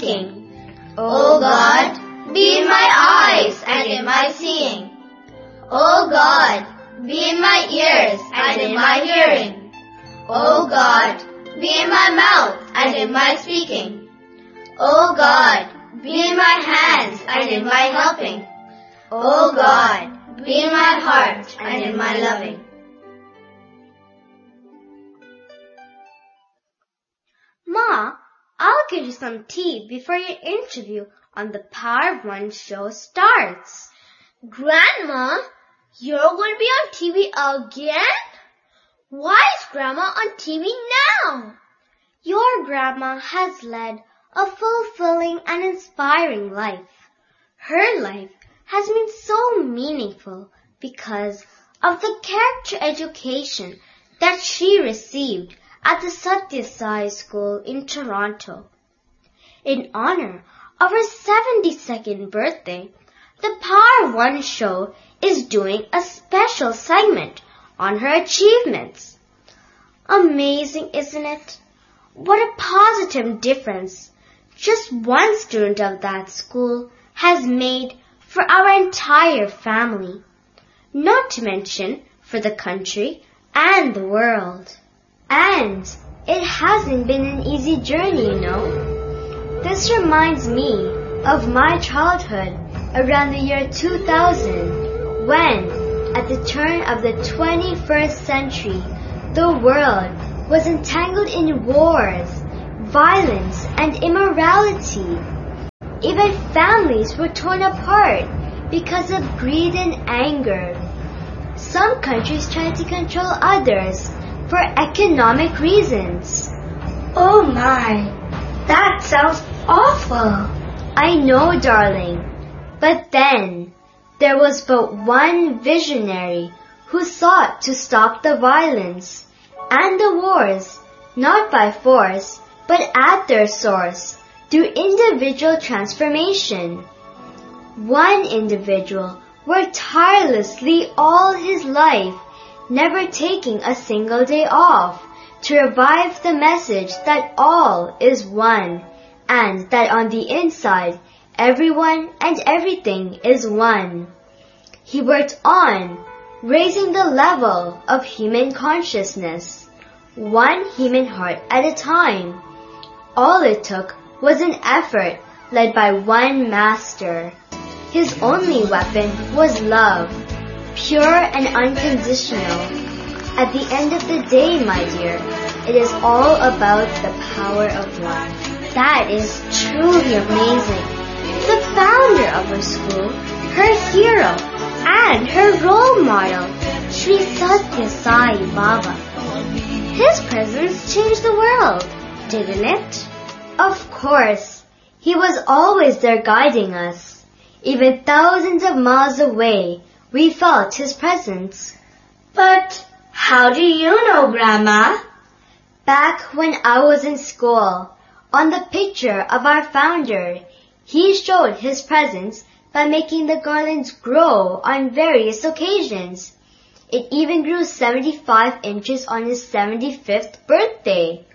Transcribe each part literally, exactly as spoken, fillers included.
speaking. O God, be in my eyes and in my seeing. O God, be in my ears and in my hearing. O God, be in my mouth and in my speaking. O God, be in my hands and in my helping. O God, be in my heart and in my loving. Ma, I'll give you some tea before your interview on the Power of One show starts. Grandma, you're going to be on T V again? Why is Grandma on T V now? Your grandma has led a fulfilling and inspiring life. Her life has been so meaningful because of the character education that she received at the Satya Sai School in Toronto. In honor of her seventy-second birthday, the Power of One show is doing a special segment on her achievements. Amazing, isn't it? What a positive difference just one student of that school has made for our entire family, not to mention for the country and the world. And it hasn't been an easy journey, you know. This reminds me of my childhood around the year two thousand, when, at the turn of the twenty-first century, the world was entangled in wars, violence, and immorality. Even families were torn apart because of greed and anger. Some countries tried to control others for economic reasons. Oh my, that sounds awful. I know, darling. But then, there was but one visionary who sought to stop the violence and the wars, not by force, but at their source, through individual transformation. One individual worked tirelessly all his life, never taking a single day off, to revive the message that all is one, and that on the inside, everyone and everything is one. He worked on raising the level of human consciousness, one human heart at a time. All it took was an effort led by one master. His only weapon was love, pure and unconditional. At the end of the day, my dear, it is all about the power of love. That is truly amazing. The founder of her school, her hero, and her role model, Sri Satya Sai Baba. His presence changed the world, didn't it? Of course. He was always there guiding us. Even thousands of miles away, we felt his presence. But how do you know, Grandma? Back when I was in school, on the picture of our founder, he showed his presence by making the garlands grow on various occasions. It even grew seventy-five inches on his seventy-fifth birthday.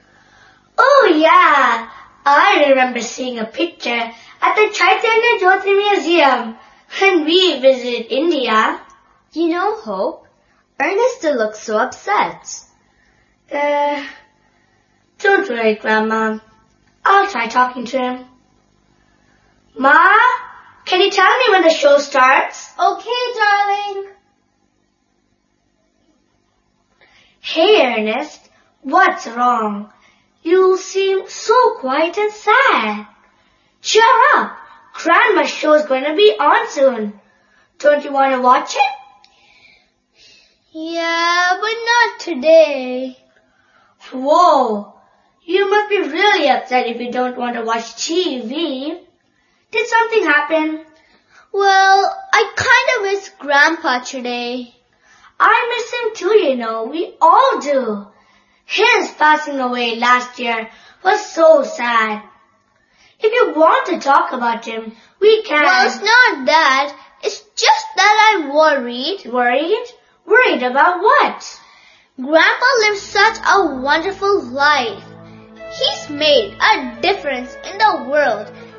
Oh yeah, I remember seeing a picture at the Chaitanya Jyoti Museum when we visited India. You know, Hope, Ernest still looks so upset. Uh, don't worry, Grandma. I'll try talking to him. Ma, can you tell me when the show starts? Okay, darling. Hey, Ernest, what's wrong? You seem so quiet and sad. Cheer up. Grandma's show's going to be on soon. Don't you want to watch it? Yeah, but not today. Whoa. You must be really upset if you don't want to watch T V. Did something happen? Well, I kind of miss Grandpa today. I miss him too, you know. We all do. His passing away last year was so sad. If you want to talk about him, we can. Well, it's not that. It's just that I'm worried. Worried? Worried about what? Grandpa lived such a wonderful life. He's made a difference in the world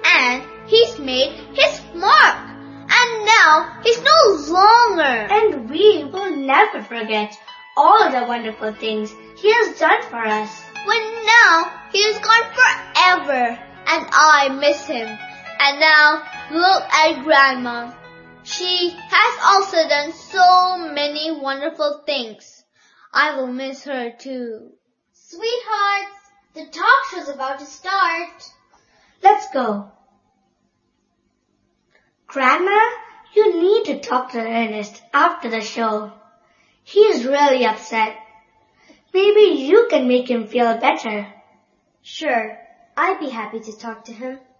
he's made his mark. And now he's no longer. And we will never forget all the wonderful things he has done for us. When now he is gone forever, and I miss him. And now look at Grandma. She has also done so many wonderful things. I will miss her too. Sweethearts, the talk show's about to start. Let's go. Grandma, you need to talk to Ernest after the show. He is really upset. Maybe you can make him feel better. Sure, I'd be happy to talk to him.